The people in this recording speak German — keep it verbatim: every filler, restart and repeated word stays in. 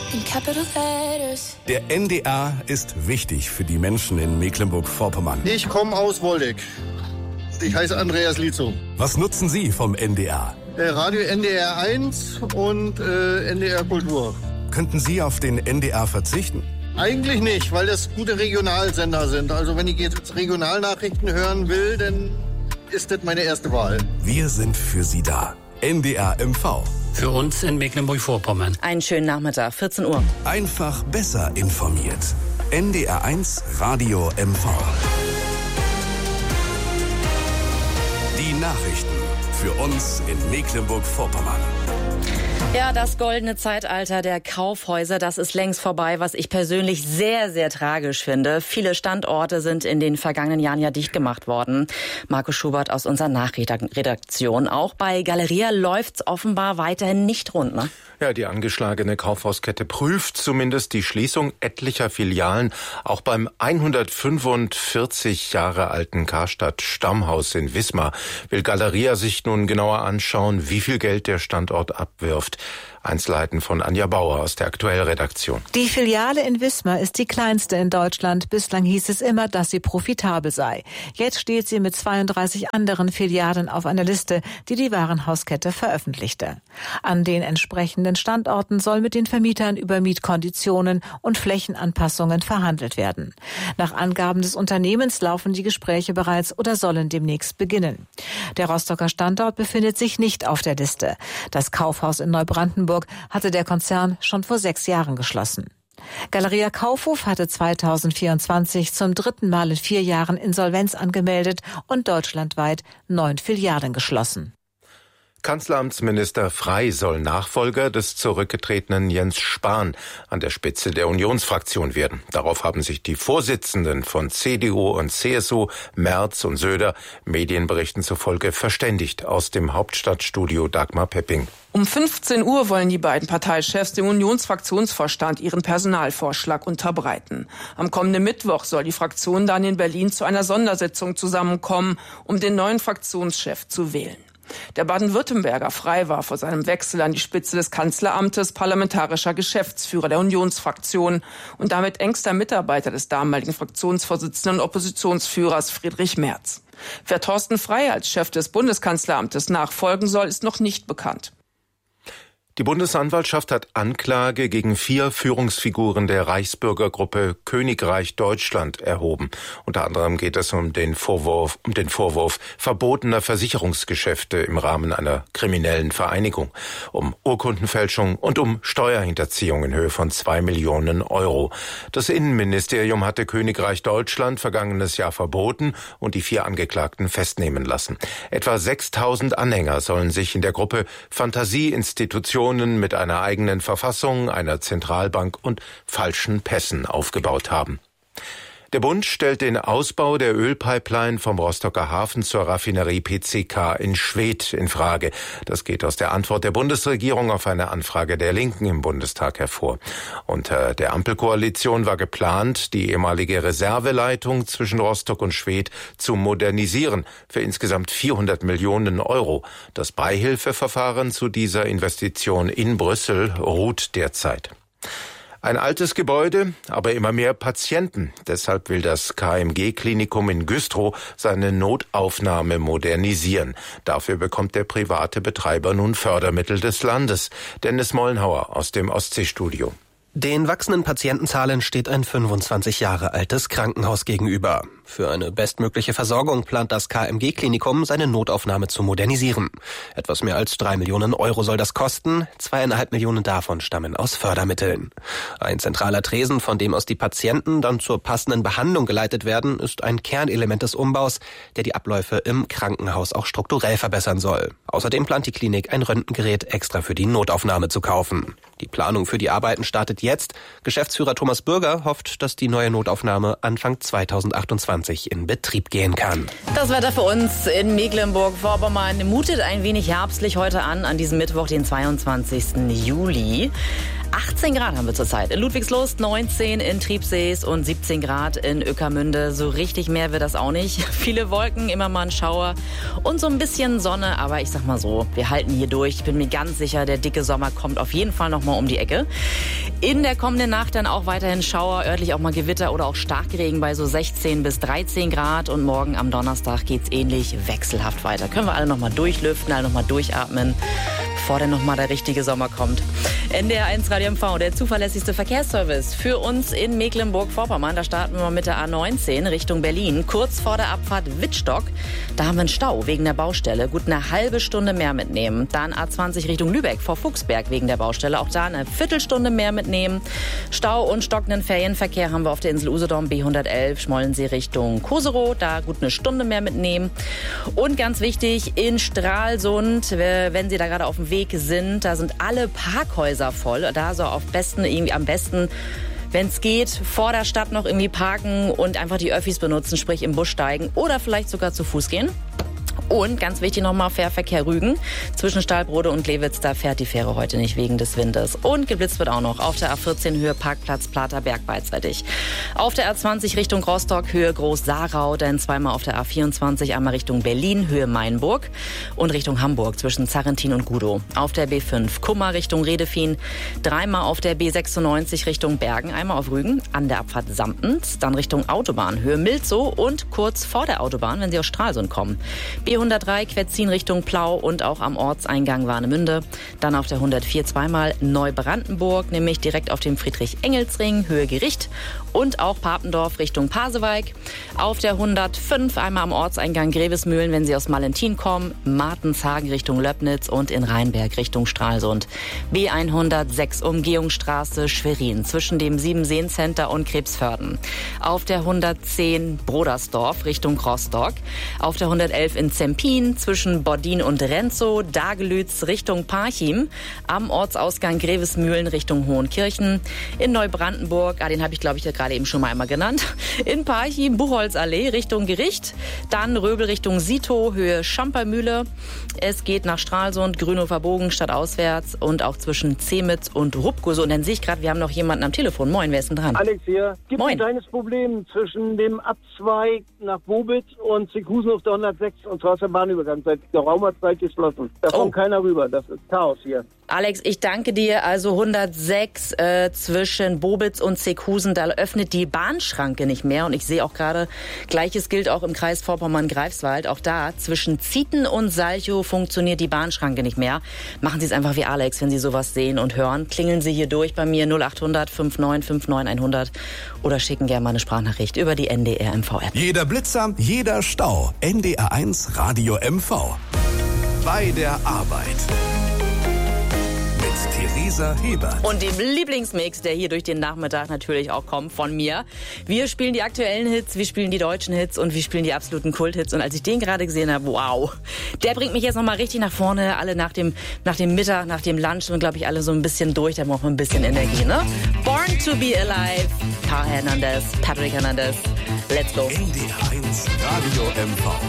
in capital letters. Der N D R ist wichtig für die Menschen in Mecklenburg-Vorpommern. Ich komme aus Woldeck. Ich heiße Andreas Lietzow. Was nutzen Sie vom N D R? Äh, Radio N D R eins und äh, N D R Kultur. Könnten Sie auf den N D R verzichten? Eigentlich nicht, weil das gute Regionalsender sind. Also wenn ich jetzt Regionalnachrichten hören will, dann ist das meine erste Wahl. Wir sind für Sie da. N D R M V. Für uns in Mecklenburg-Vorpommern. Einen schönen Nachmittag, vierzehn Uhr. Einfach besser informiert. N D R eins Radio M V. Die Nachrichten für uns in Mecklenburg-Vorpommern. Ja, das goldene Zeitalter der Kaufhäuser, das ist längst vorbei, was ich persönlich sehr, sehr tragisch finde. Viele Standorte sind in den vergangenen Jahren ja dicht gemacht worden. Markus Schubert aus unserer Nachredaktion. Auch bei Galeria läuft's offenbar weiterhin nicht rund, ne? Ja, die angeschlagene Kaufhauskette prüft zumindest die Schließung etlicher Filialen. Auch beim hundertfünfundvierzig Jahre alten Karstadt Stammhaus in Wismar will Galeria sich nun genauer anschauen, wie viel Geld der Standort abwirft. Einzelheiten von Anja Bauer aus der Aktuell-Redaktion. Die Filiale in Wismar ist die kleinste in Deutschland. Bislang hieß es immer, dass sie profitabel sei. Jetzt steht sie mit zweiunddreißig anderen Filialen auf einer Liste, die die Warenhauskette veröffentlichte. An den entsprechenden Standorten soll mit den Vermietern über Mietkonditionen und Flächenanpassungen verhandelt werden. Nach Angaben des Unternehmens laufen die Gespräche bereits oder sollen demnächst beginnen. Der Rostocker Standort befindet sich nicht auf der Liste. Das Kaufhaus in Neubrandenburg hatte der Konzern schon vor sechs Jahren geschlossen. Galeria Kaufhof hatte zweitausendvierundzwanzig zum dritten Mal in vier Jahren Insolvenz angemeldet und deutschlandweit neun Filialen geschlossen. Kanzleramtsminister Frey soll Nachfolger des zurückgetretenen Jens Spahn an der Spitze der Unionsfraktion werden. Darauf haben sich die Vorsitzenden von C D U und C S U, Merz und Söder, Medienberichten zufolge verständigt. Aus dem Hauptstadtstudio Dagmar Pepping. Um fünfzehn Uhr wollen die beiden Parteichefs dem Unionsfraktionsvorstand ihren Personalvorschlag unterbreiten. Am kommenden Mittwoch soll die Fraktion dann in Berlin zu einer Sondersitzung zusammenkommen, um den neuen Fraktionschef zu wählen. Der Baden-Württemberger Frey war vor seinem Wechsel an die Spitze des Kanzleramtes parlamentarischer Geschäftsführer der Unionsfraktion und damit engster Mitarbeiter des damaligen Fraktionsvorsitzenden und Oppositionsführers Friedrich Merz. Wer Thorsten Frey als Chef des Bundeskanzleramtes nachfolgen soll, ist noch nicht bekannt. Die Bundesanwaltschaft hat Anklage gegen vier Führungsfiguren der Reichsbürgergruppe Königreich Deutschland erhoben. Unter anderem geht es um den Vorwurf, um den Vorwurf verbotener Versicherungsgeschäfte im Rahmen einer kriminellen Vereinigung, um Urkundenfälschung und um Steuerhinterziehung in Höhe von zwei Millionen Euro. Das Innenministerium hatte Königreich Deutschland vergangenes Jahr verboten und die vier Angeklagten festnehmen lassen. Etwa sechstausend Anhänger sollen sich in der Gruppe Fantasieinstitutionen mit einer eigenen Verfassung, einer Zentralbank und falschen Pässen aufgebaut haben. Der Bund stellt den Ausbau der Ölpipeline vom Rostocker Hafen zur Raffinerie P C K in Schwedt in Frage. Das geht aus der Antwort der Bundesregierung auf eine Anfrage der Linken im Bundestag hervor. Unter der Ampelkoalition war geplant, die ehemalige Reserveleitung zwischen Rostock und Schwedt zu modernisieren für insgesamt vierhundert Millionen Euro. Das Beihilfeverfahren zu dieser Investition in Brüssel ruht derzeit. Ein altes Gebäude, aber immer mehr Patienten. Deshalb will das K M G-Klinikum in Güstrow seine Notaufnahme modernisieren. Dafür bekommt der private Betreiber nun Fördermittel des Landes. Dennis Mollenhauer aus dem Ostseestudio. Den wachsenden Patientenzahlen steht ein fünfundzwanzig Jahre altes Krankenhaus gegenüber. Für eine bestmögliche Versorgung plant das K M G-Klinikum, seine Notaufnahme zu modernisieren. Etwas mehr als drei Millionen Euro soll das kosten, zweieinhalb Millionen davon stammen aus Fördermitteln. Ein zentraler Tresen, von dem aus die Patienten dann zur passenden Behandlung geleitet werden, ist ein Kernelement des Umbaus, der die Abläufe im Krankenhaus auch strukturell verbessern soll. Außerdem plant die Klinik, ein Röntgengerät extra für die Notaufnahme zu kaufen. Die Planung für die Arbeiten startet jetzt. Geschäftsführer Thomas Bürger hofft, dass die neue Notaufnahme Anfang zweitausendachtundzwanzig in Betrieb gehen kann. Das Wetter für uns in Mecklenburg-Vorpommern mutet ein wenig herbstlich heute an, an diesem Mittwoch, den zweiundzwanzigsten Juli. achtzehn Grad haben wir zurzeit. In Ludwigslust neunzehn, in Triebsees und siebzehn Grad in Ueckermünde. So richtig mehr wird das auch nicht. Viele Wolken, immer mal ein Schauer und so ein bisschen Sonne. Aber ich sag mal so, wir halten hier durch. Ich bin mir ganz sicher, der dicke Sommer kommt auf jeden Fall noch mal um die Ecke. In der kommenden Nacht dann auch weiterhin Schauer, örtlich auch mal Gewitter oder auch Starkregen bei so sechzehn bis dreizehn Grad. Und morgen am Donnerstag geht's ähnlich wechselhaft weiter. Können wir alle noch mal durchlüften, alle noch mal durchatmen, bevor dann noch mal der richtige Sommer kommt. N D R eins Radio M V, der zuverlässigste Verkehrsservice für uns in Mecklenburg-Vorpommern. Da starten wir mit der A neunzehn Richtung Berlin. Kurz vor der Abfahrt Wittstock, da haben wir einen Stau wegen der Baustelle. Gut eine halbe Stunde mehr mitnehmen. Dann A zwanzig Richtung Lübeck vor Fuchsberg wegen der Baustelle. Auch da eine Viertelstunde mehr mitnehmen. Stau und stockenden Ferienverkehr haben wir auf der Insel Usedom B hundertelf, Schmollensee Richtung Koserow. Da gut eine Stunde mehr mitnehmen. Und ganz wichtig, in Stralsund, wenn Sie da gerade auf dem Weg sind, da sind alle Parkhäuser voll. Da so auf besten, irgendwie am besten, wenn es geht, vor der Stadt noch irgendwie parken und einfach die Öffis benutzen, sprich im Bus steigen oder vielleicht sogar zu Fuß gehen. Und ganz wichtig nochmal, Fährverkehr Rügen. Zwischen Stahlbrode und Glewitz, da fährt die Fähre heute nicht wegen des Windes. Und geblitzt wird auch noch auf der A vierzehn Höhe Parkplatz Platerberg beidseitig. Auf der A zwanzig Richtung Rostock Höhe Groß-Sarau, dann zweimal auf der A vierundzwanzig, einmal Richtung Berlin Höhe Mainburg und Richtung Hamburg zwischen Zarrentin und Gudow. Auf der B fünf Kummer Richtung Redefien, dreimal auf der B sechsundneunzig Richtung Bergen, einmal auf Rügen, an der Abfahrt Samptens, dann Richtung Autobahn Höhe Milzow und kurz vor der Autobahn, wenn Sie aus Stralsund kommen. B hundertdrei Quetzin Richtung Plau und auch am Ortseingang Warnemünde. Dann auf der hundertvier zweimal Neubrandenburg, nämlich direkt auf dem Friedrich-Engels-Ring, Höhe Gericht. Und auch Papendorf Richtung Pasewalk. Auf der hundertfünf einmal am Ortseingang Grevesmühlen, wenn Sie aus Malentin kommen. Martenshagen Richtung Löbnitz und in Rheinberg Richtung Stralsund. B hundertsechs Umgehungsstraße Schwerin zwischen dem Siebenseen-Center und Krebsförden. Auf der hundertzehn Brodersdorf Richtung Rostock. Auf der hundertelf in Zempin zwischen Bordin und Renzow. Dagelütz Richtung Parchim. Am Ortsausgang Grevesmühlen Richtung Hohenkirchen. In Neubrandenburg, ah, den habe ich glaube ich gerade eben schon mal einmal genannt. In Parchim, Buchholzallee Richtung Gericht. Dann Röbel Richtung Sito, Höhe Schampermühle. Es geht nach Stralsund, Grünhofer Bogen stadtauswärts und auch zwischen Zemitz und Rupkose. Und dann sehe ich gerade, wir haben noch jemanden am Telefon. Moin, wer ist denn dran? Alex hier. Gibt Moin. ein kleines Problem zwischen dem Abzweig nach Bobitz und Seekusen auf der hundertsechs und zwar ist der Bahnübergang seit geraumer Zeit geschlossen. Da Oh. kommt keiner rüber. Das ist Chaos hier. Alex, ich danke dir. Also hundertsechs äh, zwischen Bobitz und Seekusen, da öffnet die Bahnschranke nicht mehr. Und ich sehe auch gerade, Gleiches gilt auch im Kreis Vorpommern-Greifswald. Auch da zwischen Zieten und Salchow funktioniert die Bahnschranke nicht mehr. Machen Sie es einfach wie Alex, wenn Sie sowas sehen und hören. Klingeln Sie hier durch bei mir null acht hundert neunundfünfzig neunundfünfzig hundert oder schicken gerne mal eine Sprachnachricht über die N D R M V-App. Jeder Blitzer, jeder Stau. N D R eins Radio M V. Bei der Arbeit. Mit Theresa Hebert. Und dem Lieblingsmix, der hier durch den Nachmittag natürlich auch kommt von mir. Wir spielen die aktuellen Hits, wir spielen die deutschen Hits und wir spielen die absoluten Kulthits. Und als ich den gerade gesehen habe, wow, der bringt mich jetzt nochmal richtig nach vorne. Alle nach dem, nach dem Mittag, nach dem Lunch sind, glaube ich, alle so ein bisschen durch. Da brauchen wir ein bisschen Energie, ne? Born to be Alive, Karl Hernandez, Patrick Hernandez. Let's go. N D R eins Radio M V.